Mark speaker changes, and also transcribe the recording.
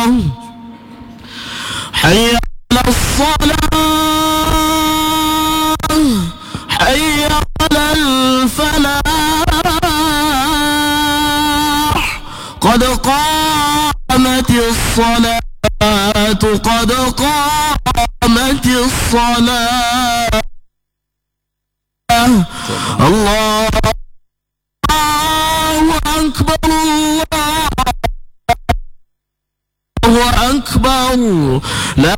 Speaker 1: حي على الصلاة، حي على الفلاح، قد قامت الصلاة، قد قامت الصلاة. الله أكبر، الله أكبر، لا